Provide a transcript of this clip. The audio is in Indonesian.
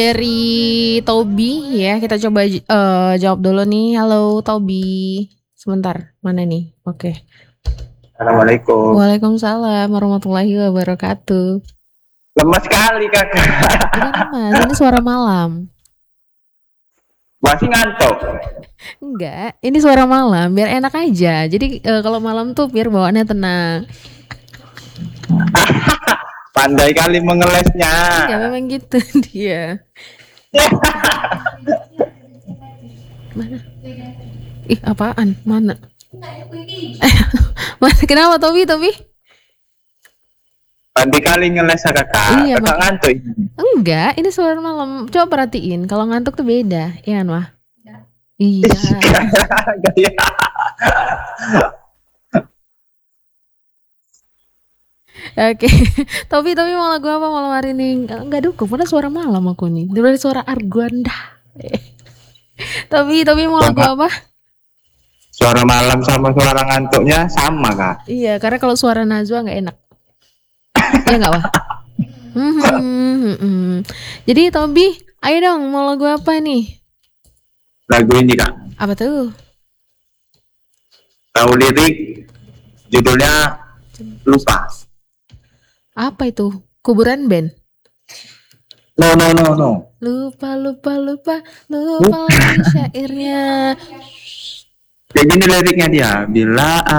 Dari Tobi ya, kita coba jawab dulu nih. Halo Tobi. Sebentar, mana nih? Oke. Assalamualaikum. Waalaikumsalam warahmatullahi wabarakatuh. Lemas sekali kakak. Bukan lemas, ini suara malam. Masih ngantuk. Enggak, ini suara malam, biar enak aja. Jadi kalau malam tuh biar bawaannya tenang. Pandai kali mengelesnya. Iya, memang gitu dia. Mana? Ih, apaan? Mana? Mana? Kenapa Tobi? Pandai kali ngeles kakak. Iya, Kakak ngantuk. enggak, ini suara malam. Coba perhatiin, kalau ngantuk tuh beda, iya kan, Wah? Iya. Gaya. Oke. Tapi mau lagu apa malam hari ini? Enggak dukung, karena suara malam aku nih. Dari suara Arganda. Tapi mau lagu apa? Suara malam sama suara ngantuknya sama kak. Iya, karena kalau suara Najwa nggak enak. Iya nggak, Wah? Jadi Tobi, ayo dong, mau lagu apa nih? Lagu ini kak. Apa tuh? Tahu lirik? Judulnya lupa. Apa itu? Kuburan band? No. Lupa lagi syairnya. Kayak gini liriknya dia. Bila